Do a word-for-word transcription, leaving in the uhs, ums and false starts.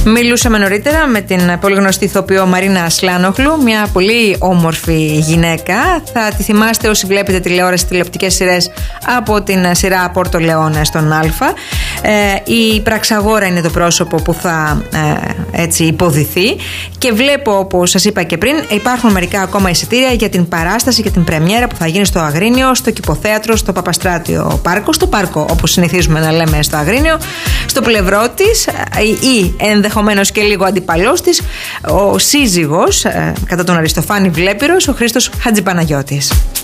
Μιλούσαμε νωρίτερα με την πολύ γνωστή ηθοποιό Μαρίνα Ασλάνογλου, μια πολύ όμορφη γυναίκα. Θα τη θυμάστε όσοι βλέπετε τηλεόραση, τηλεοπτικές σειρές από την σειρά Πόρτο Λεόνε στον Α. Ε, η Πραξαγόρα είναι το πρόσωπο που θα ε, έτσι υποδηθεί. Και βλέπω, όπως σας είπα και πριν, υπάρχουν μερικά ακόμα εισιτήρια για την παράσταση και την πρεμιέρα που θα γίνει στο Αγρίνιο, στο Κηποθέατρο, στο Παπαστράτιο Πάρκο, στο Πάρκο όπως συνηθίζουμε να λέμε στο Αγρίνιο, στο πλευρό της ή ενδεχομένως και λίγο αντιπαλός της, ο σύζυγος, κατά τον Αριστοφάνη Βλέπυρος, ο Χρήστος Χατζηπαναγιώτης.